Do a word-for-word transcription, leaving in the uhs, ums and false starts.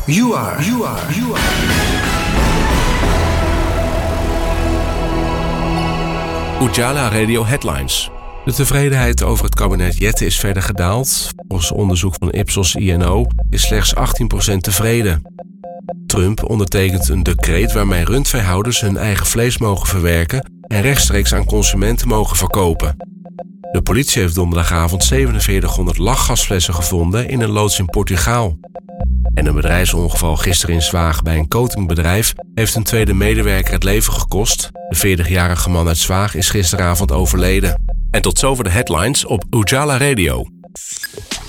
You are, you are, you are. Ujala Radio Headlines. De tevredenheid over het kabinet Jette is verder gedaald. Volgens onderzoek van Ipsos I N O is slechts achttien procent tevreden. Trump ondertekent een decreet waarmee rundveehouders hun eigen vlees mogen verwerken en rechtstreeks aan consumenten mogen verkopen. De politie heeft donderdagavond zevenenveertighonderd lachgasflessen gevonden in een loods in Portugaal. En een bedrijfsongeval gisteren in Zwaag bij een coatingbedrijf heeft een tweede medewerker het leven gekost. De veertigjarige man uit Zwaag is gisteravond overleden. En tot zover de headlines op Ujala Radio.